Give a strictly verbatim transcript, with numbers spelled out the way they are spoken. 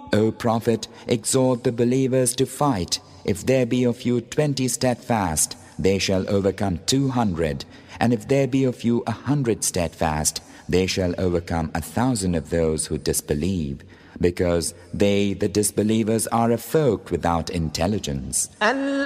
O Prophet, exhort the believers to fight. If there be of you twenty steadfast, they shall overcome two hundred. And if there be of you a hundred steadfast, they shall overcome a thousand of those who disbelieve. Because they, the disbelievers, are a folk without intelligence.